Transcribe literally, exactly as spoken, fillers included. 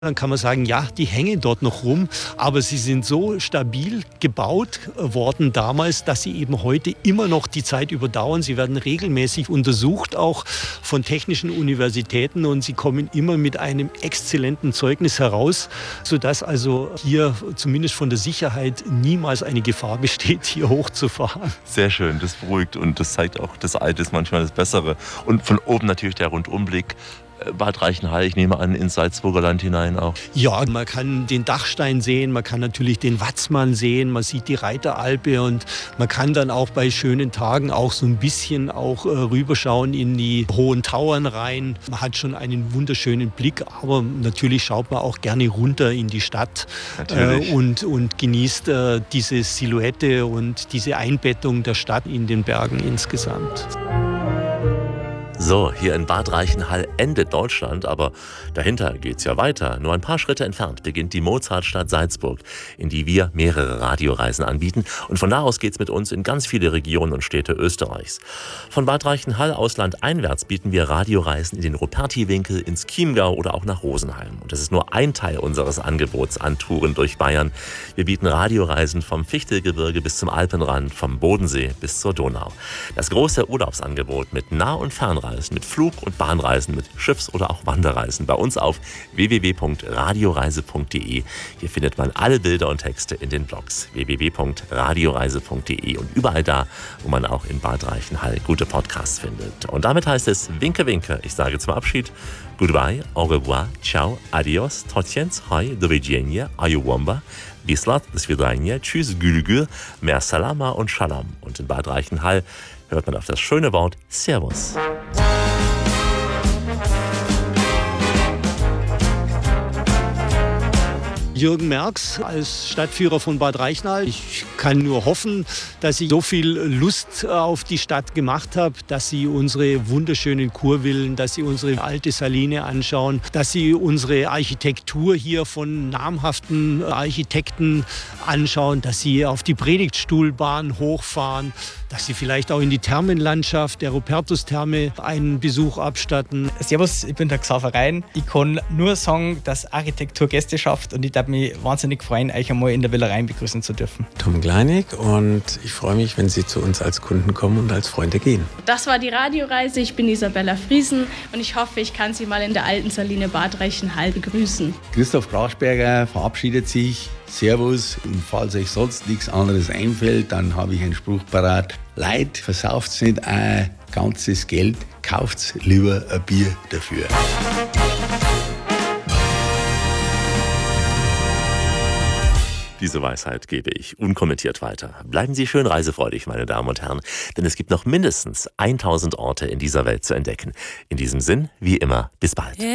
Dann kann man sagen, ja, die hängen dort noch rum, aber sie sind so stabil gebaut worden damals, dass sie eben heute immer noch die Zeit überdauern. Sie werden regelmäßig untersucht, auch von technischen Universitäten, und sie kommen immer mit einem exzellenten Zeugnis heraus, sodass also hier zumindest von der Sicherheit niemals eine Gefahr besteht, hier hochzufahren. Sehr schön, das beruhigt und das zeigt auch, das Alte ist manchmal das Bessere. Und von oben natürlich der Rundumblick. Bad Reichenhall, ich nehme an, ins Salzburger Land hinein auch. Ja, man kann den Dachstein sehen, man kann natürlich den Watzmann sehen, man sieht die Reiteralpe, und man kann dann auch bei schönen Tagen auch so ein bisschen auch äh, rüberschauen in die hohen Tauern rein. Man hat schon einen wunderschönen Blick, aber natürlich schaut man auch gerne runter in die Stadt äh, und, und genießt äh, diese Silhouette und diese Einbettung der Stadt in den Bergen insgesamt. So, hier in Bad Reichenhall endet Deutschland, aber dahinter geht's ja weiter. Nur ein paar Schritte entfernt beginnt die Mozartstadt Salzburg, in die wir mehrere Radioreisen anbieten. Und von da aus geht's mit uns in ganz viele Regionen und Städte Österreichs. Von Bad Reichenhall aus landeinwärts bieten wir Radioreisen in den Ruperti-Winkel, ins Chiemgau oder auch nach Rosenheim. Und das ist nur ein Teil unseres Angebots an Touren durch Bayern. Wir bieten Radioreisen vom Fichtelgebirge bis zum Alpenrand, vom Bodensee bis zur Donau. Das große Urlaubsangebot mit Nah- und Fernreisen, mit Flug- und Bahnreisen, mit Schiffs- oder auch Wanderreisen bei uns auf w w w punkt radioreise punkt d e. Hier findet man alle Bilder und Texte in den Blogs w w w punkt radioreise punkt d e und überall da, wo man auch in Bad Reichenhall gute Podcasts findet. Und damit heißt es Winke, Winke. Ich sage zum Abschied Goodbye, au revoir, ciao, adios, tociens, hoi, do widzenia, ayuwamba, bislat, do svidania, tschüss, gülgül, mer salama und shalom. Und in Bad Reichenhall hört man auf das schöne Wort Servus. Jürgen Merx als Stadtführer von Bad Reichenhall. Ich kann nur hoffen, dass ich so viel Lust auf die Stadt gemacht habe, dass Sie unsere wunderschönen Kurvillen, dass Sie unsere alte Saline anschauen, dass Sie unsere Architektur hier von namhaften Architekten anschauen, dass Sie auf die Predigtstuhlbahn hochfahren, dass Sie vielleicht auch in die Thermenlandschaft der Rupertus-Therme einen Besuch abstatten. Servus, ich bin der Xaver Rein. Ich kann nur sagen, dass Architektur Gäste schafft, und ich darf mich wahnsinnig freuen, euch einmal in der Villa Rhein begrüßen zu dürfen. Tom Kleinig, und ich freue mich, wenn Sie zu uns als Kunden kommen und als Freunde gehen. Das war die Radioreise. Ich bin Isabella Friesen und ich hoffe, ich kann Sie mal in der alten Saline Bad Reichenhall begrüßen. Christoph Grachsberger verabschiedet sich. Servus, und falls euch sonst nichts anderes einfällt, dann habe ich einen Spruch parat. Leid, versauft's nicht ein ganzes Geld, kauft's lieber ein Bier dafür. Diese Weisheit gebe ich unkommentiert weiter. Bleiben Sie schön reisefreudig, meine Damen und Herren, denn es gibt noch mindestens tausend Orte in dieser Welt zu entdecken. In diesem Sinn, wie immer, bis bald.